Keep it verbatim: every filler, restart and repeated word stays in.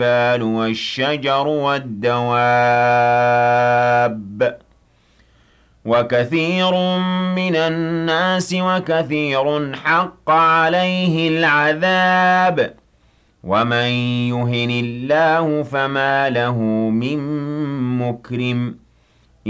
الجبال والشجر والدواب وكثير من الناس وكثير حق عليه العذاب ومن يهن الله فما له من مكرم